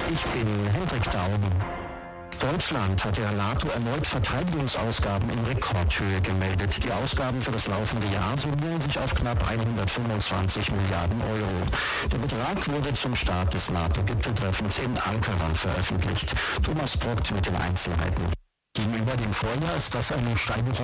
Ich bin Hendrik Daum. Deutschland hat der NATO erneut Verteidigungsausgaben in Rekordhöhe gemeldet. Die Ausgaben für das laufende Jahr summieren sich auf knapp 125 Milliarden Euro. Der Betrag wurde zum Start des NATO-Gipfeltreffens in Ankara veröffentlicht. Thomas Brockt mit den Einzelheiten. Gegenüber dem Vorjahr ist das eine Steigerung